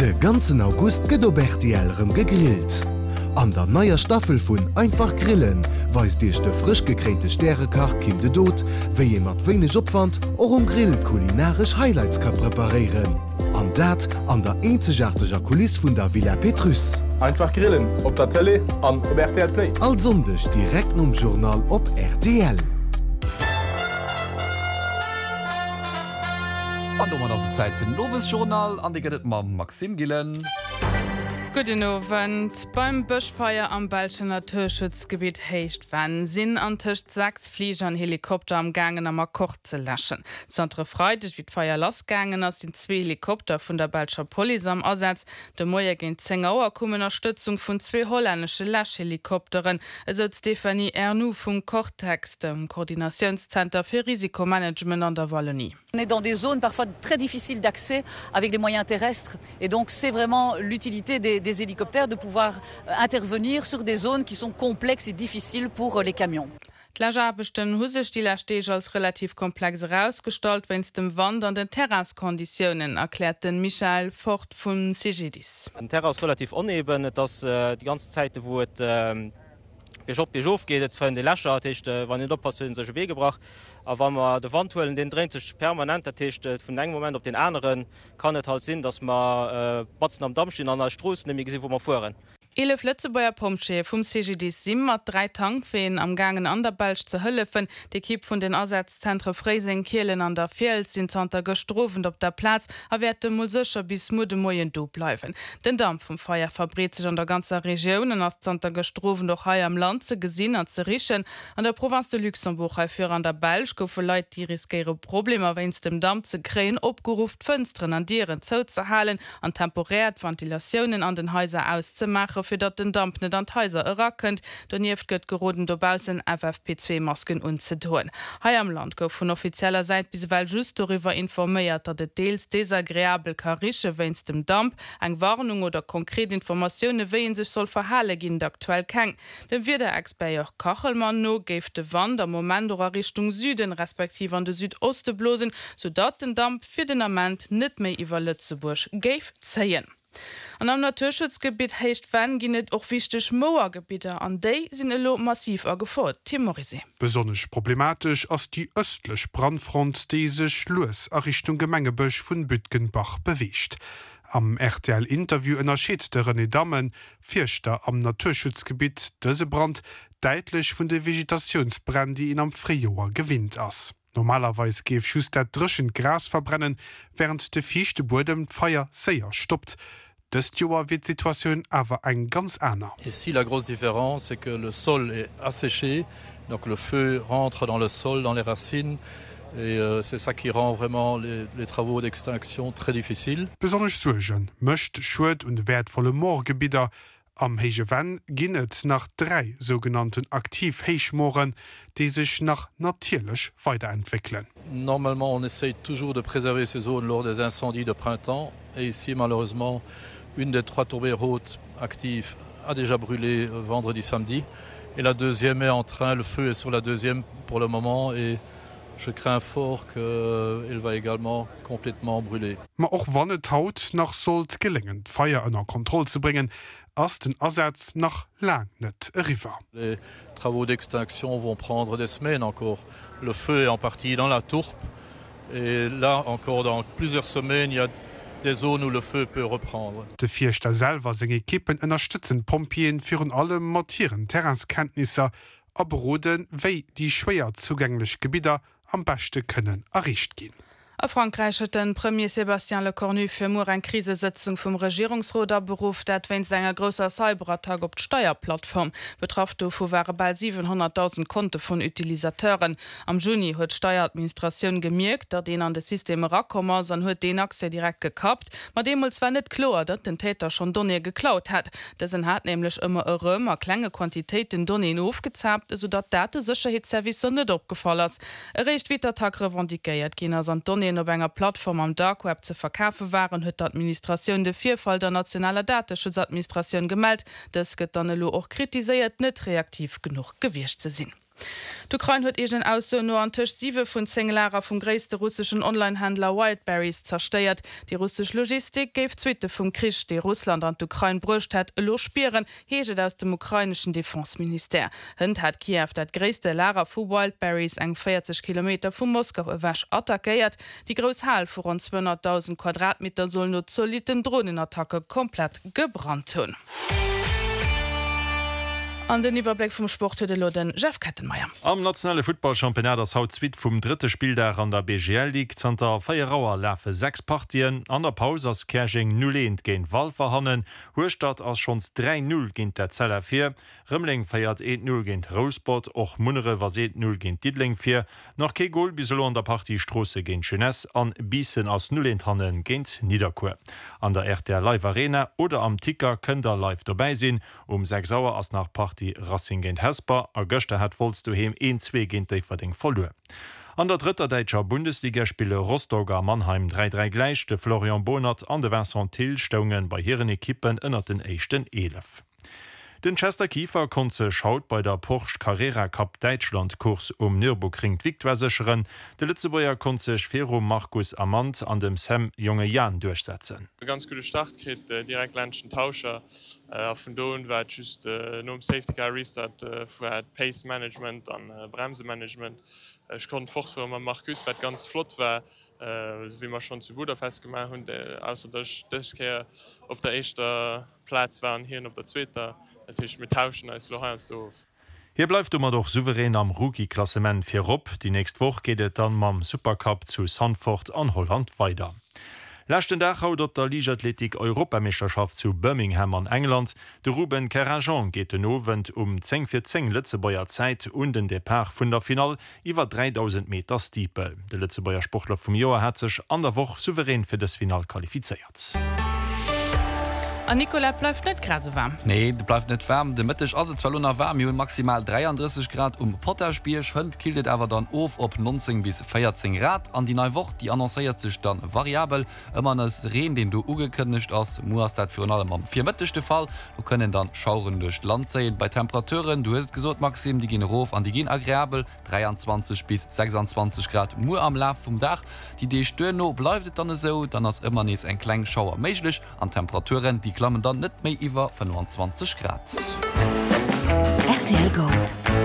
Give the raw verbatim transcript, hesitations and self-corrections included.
De ganzen August gëtt op R T L-rem gegrillt. An der neuer Staffel vun Einfach grillen weist Dich de frisch gekräte Sterrekach kim de Dot, wéi je mat wenigch opwand or um Grill kulinarisch Highlights ka preparieren. An dat an der eenzegarteger Kulis vun der Villa Petrus. Einfach grillen, op der Tele an op R T L Play. Al sondech direkt um Journal op R T L. An der Zeit für ein neues Journal an die Mam Maxim Gillen. Guten Abend. Beim Buschfeuer am Belschen Naturschutzgebiet hecht wann sinn an Tisch sechs Flieger an Helikopter am Gangen am Koch zu laschen. Zentre freudig wie Feuer losgegangen as sind zwei Helikopter von der Belscher Police am Ersatz. De Moier gin Zengauer kommen Unterstützung von zwei holländische Laschhelikopteren. Also Stephanie Ernou vom Cortex, dem Koordinationscenter für Risikomanagement an der Wallonie. On est dans des zones parfois très difficiles d'accès avec des moyens terrestres et donc c'est vraiment l'utilité des, des hélicoptères de pouvoir intervenir sur des zones qui sont complexes et difficiles pour les camions. Lagerbechten Husestilersteg als relativ komplex rausgestalt, wenn es dem Wand an den Terraskonditionen, erklärt den Michael Fort von Segedis. Ein Terras relativ uneben, das äh, die ganze Zeit, wo es äh, Op Bejof geht de Lächer wann den oppass sech we gebracht, a wann man de Wandtuelen den dreint sech permanent ercht vun eng moment op den anderen kann net halt sinn, dats ma äh, Batzen am Dammstin an der Stroos nemmi gesi wo man fuhren. Elef Lützebauer Pompsche vum C G D Sim mat drei Tankfeen am Gangen an der Belsch ze hëllefen. De Kipp vun den Ersatzzentre Freising Kielen an der Fjell sind zanter gestroven op der Platz, a werd de mul secher bis mu de Moien do bleiwen. Den Dampf vum Feuer verbreet sich an der ganzer Regionen ass zanter gestroven doch hei am Land ze gesinn an ze richen. An der Provinz de Luxemburg hafir an der Belsch goufe Leiit die riskeiere Probleme wenns dem Dampf ze kreen opgeruft Fënstren an Dieren zou ze halen an temporärt Ventilationen an den Häuser auszumachen, für dat den Damp net an Häuser errackend, donieft gëtt geroden dobausen F F P zwei Masken unzedroen. Hai am Land gouf vun offizieller Seite bisweill just darüber informéiert, dat de Deels desagréabel karische wenns dem Damp eng Warnung oder konkret Informationune wéien sech soll verhale ginn aktuell keng. Den wie der Expert Kachelmann no géif de Wand am Moment oder Richtung Süden respektiv an de Südoste blosen, sodat den Damp fir den Amment net méi iwwer Lützeburg géif zeien. An am Naturschutzgebiet hecht wann ginnet och wichtech Mauergebiete an déi sinn lo massiv agefordert. Timorise. Besonnech problematisch ass die östlech Brandfront déi sech Lues a Richtung Gemengebech vun Bütgenbach bewecht. Am R T L-Interview ënnerschiet de René Dammen, Vierchter am Naturschutzgebiet dëse Brand deitlich vun de Vegetationsbrand, die in am Frioer gewinnt ass. Normalerweise geef just der drschen Gras verbrennen, während de fichte Bodem Feier séier stoppt. Das Joa wird Situation aber ein ganz aner. Ici, la grosse différence, c'est que le sol est asséché, donc le feu rentre dans le sol, dans les racines, et euh, c'est ça qui rend vraiment les, les travaux d'extinction très difficiles. Besonders Surgen, Möcht, Schuld und wertvolle Moorgebieter. Am Heigewen ginnet nach drei sogenannten Aktiv-Heichmooren, die sich nach natürlich weiterentwickeln. Normalement, on essaye toujours de préserver ces zones lors des incendies de printemps. Et ici, malheureusement, une des trois tourbières hautes actives a déjà brûlé vendredi, samedi. Et la deuxième est en train, le feu est sur la deuxième pour le moment. Et je crains fort qu'elle va également complètement brûler. Ma auch wann et haut nach sollt gelingen, Feier unter Kontrolle zu bringen, as den Ersatz nach lang net river. Les travaux d'extinction vont prendre des semaines encore. Le feu est en partie dans la tourbe. Et là, encore dans plusieurs semaines, il y a des zones où le feu peut reprendre. De Vierchter selber senge Kippen unterstützen Pompien führen alle Mortieren Terranskenntnisse, abroden, wei die schwer zugänglich Gebieter am beste können erricht gehen. A Frankreich hat den Premier Sébastien Lecornu fir mor en Krisesitzung vum Regierungsroder beruft, dat wenn enger grosser Cyberattack op d' Steuerplattform betraff do vu waren bei siebenhunderttausend Konte vun Utilisateuren. Am Juni huet Steueradministrationun gemerkt, dat den an de Systeme rakommers an huet den Akse direkt gekappt, mat demuls war net klar, dat den Täter schon Donne geklaut hat. Dessen hat nämlich immer e römer klenge Quantität den Donne aufgezapt, sodat dat de Sicherheitsservice net opgefallen ass. Er recht wie der Tag revendikiert China an Donne op enger Plattform am Darkweb ze verkaufe waren, huet d'Administration de Vierfall der nationaler Datenschutzadministration gemeldt, des gëtt dann lo och kritiséiert net reaktiv genug gewircht ze sinn. D'Ukraine huet egent aus so no an Tisch sieben vun Zengelarer vum gréste russischen Onlinehändler Wildberries zersteiert. Die russsisch Logistik géif Zwiite vum Krisch, de Russland an d'Ukraine brucht hat lo spieren, heget aus dem ukrainischen Defensminister. Hënd hat Kiew dat gréste Lager vu Wildberries eng vierzig Kilometer vum Moskau ewäsch attackéiert. Die Groshall vu rund zweihunderttausend Quadratmeter soll no soliten Drohnenattacke komplett gebrannt hunn. An den Iwerblick vum Sport huet lo den Jeff Kettenmeier. Am nationale Footballchampionat das haut Zwiit vum dritte Spiel der an der B G L League zanter Feierauer läfe sechs Partien an der Pause ass Kerching null géint Wal verhannen, Huestadt ass schons drei null ginint der Zeller vier, Rëmmling feiert eins null géint Rosebud och Munere was eins null géint Didling vier, nach ke Goal biselo an der Partie Strosse géint Jeunesse an Bissen ass null hannen géint Niederkur. An der R T L Live Arena oder am Ticker kënnt der live dabei sinn, um sechs Sauer ass nach Partie die Racing géint Hesper a Göchte hat wolltst du hem een zwei géint déi verding voll. An der dritter Deitscher Bundesliga spiele Rostocker Mannheim drei drei gleich, de Florian Bonat an de Vincent Till Stoungen bei hireieren Ekippen ënner den echten elf. Den Chester Kiefer konze schaut bei der Porsche Carrera Cup Deutschlandkurs um Nürburgring Wigwäsecheren. De Lützebauer konzech Fero Markus Amand an dem Sam junge Jan durchsetzen. Ganz gute Start krit äh, direkt Landschen Tauscher äh, vun Doen war just äh, no Safety Car Restart äh, Pace Management an äh, Bremsemanagement. Äh, ich konnte fortführen man Markus wat ganz flott war. Uh, wie man schon zu Buder festgemacht hun uh, aus op der echter Platz waren hier auf der Twitter mit tauschen als Lohansdorf. Hier bleibt immer doch souverän am Rookie-Klassement fir op. Die nächste Woche geht es dann mam Supercup zu Sanford an Holland weiter. Lächten Dach haut op der Ligathletik Europameisterschaft zu Birmingham an England. De Ruben Karajan geht den Owen um zehn für zehn Lützebauer Zeit und den Depart vun der Final iwwer dreitausend Meter Stiepel. De Lützebauer Sportler vom Joer hat sich an der Woche souverän für das Final qualifiziert. An Nicola bleibt net grad so warm. Nee, de bleibt net warm. De Mittech as zwar warm hun maximal dreiunddreißig Grad um Potterspiel schënd kildet awer dann of op neunzehn bis vierzehn Grad. An die neue Woche die annoncéiert sich dann variabel immer es Rehen, den du ugekündigt hast, mu dat für allem am vier mittechte Fall. Du können dann schauren durch Land sehen bei Temperaturen. Du hast gesot Maxim, die gehen Rof an die gehen agrreabel dreiundzwanzig bis sechsundzwanzig Grad Mu am Lauf vom Dach. Die Idee Stöno bleibt dann so, dann hast immer nie ein kleinen Schauer melich an Temperaturen, die Klammen dann net méi iwwer fünfundzwanzig Grad. R T L Go.